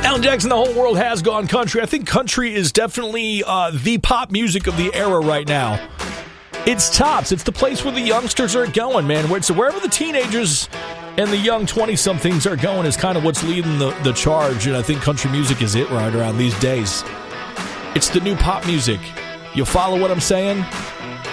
Alan Jackson, the whole world has gone country. I think country is definitely the pop music of the era right now. It's tops. It's the place where the youngsters are going, man. So wherever the teenagers and the young 20-somethings are going is kind of what's leading the charge, and I think country music is it right around these days. It's the new pop music. You follow what I'm saying?